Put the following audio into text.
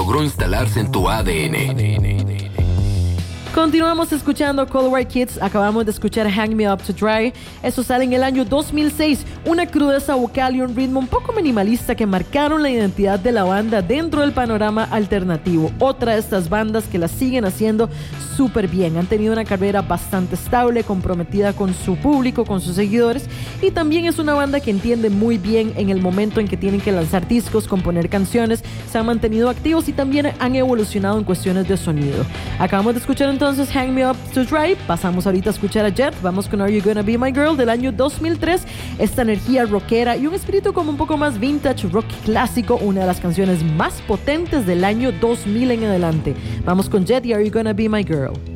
logró instalarse en tu ADN. Continuamos escuchando Cold War Kids. Acabamos de escuchar Hang Me Up to Dry. Eso sale en el año 2006. Una crudeza vocal y un ritmo un poco minimalista que marcaron la identidad de la banda dentro del panorama alternativo. Otra de estas bandas que la siguen haciendo súper bien. Han tenido una carrera bastante estable, comprometida con su público, con sus seguidores, y también es una banda que entiende muy bien en el momento en que tienen que lanzar discos, componer canciones. Se han mantenido activos y también han evolucionado en cuestiones de sonido. Acabamos de escuchar entonces Hang Me Up to Dry. Pasamos ahorita a escuchar a Jet. Vamos con Are You Gonna Be My Girl del año 2003. Esta energía rockera y un espíritu como un poco más vintage, rock clásico, una de las canciones más potentes del año 2000 en adelante. Vamos con Jet y Are You Gonna Be My Girl.